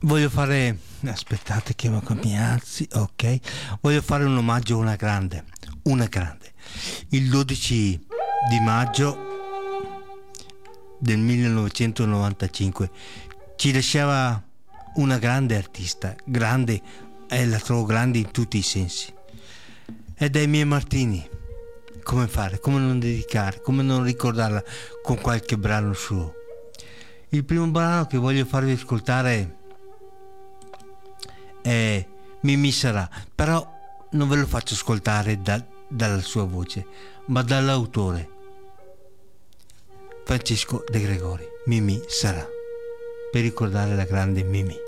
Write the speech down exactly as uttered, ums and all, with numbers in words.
Voglio fare, aspettate che mi alzi, ok. Voglio fare un omaggio a una grande, una grande. Il dodici di maggio del millenovecentonovantacinque ci lasciava una grande artista, grande, e la trovo grande in tutti i sensi. Ed è Mia Martini. Come fare? Come non dedicare? Come non ricordarla con qualche brano suo? Il primo brano che voglio farvi ascoltare è Mimì sarà, però non ve lo faccio ascoltare da, dalla sua voce, ma dall'autore Francesco De Gregori. Mimì sarà, per ricordare la grande Mimì.